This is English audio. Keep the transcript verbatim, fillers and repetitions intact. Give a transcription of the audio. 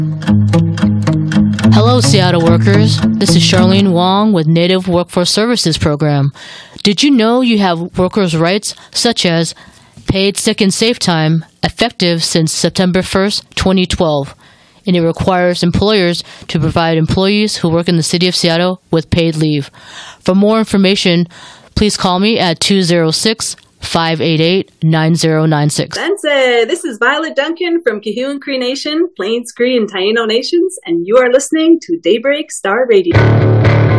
Hello, Seattle workers. This is Charlene Wong with Native Workforce Services Program. Did you know you have workers' rights such as paid sick and safe time effective since September first, twenty twelve, and it requires employers to provide employees who work in the city of Seattle with paid leave. For more information, please call me at two oh six, five eight eight, nine oh nine six. That's it. This is Violet Duncan from Kahun Cree Nation, Plains Cree and Taino Nations, and you are listening to Daybreak Star Radio.